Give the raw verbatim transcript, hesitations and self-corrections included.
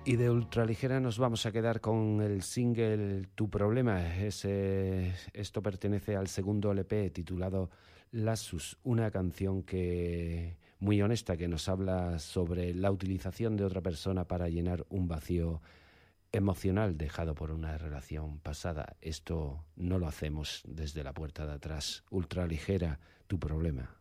Y de Ultraligera nos vamos a quedar con el single Tu Problema. Ese, esto pertenece al segundo L P titulado Lassus, una canción que muy honesta que nos habla sobre la utilización de otra persona para llenar un vacío emocional dejado por una relación pasada. Esto no lo hacemos desde la puerta de atrás. Ultraligera, Tu Problema.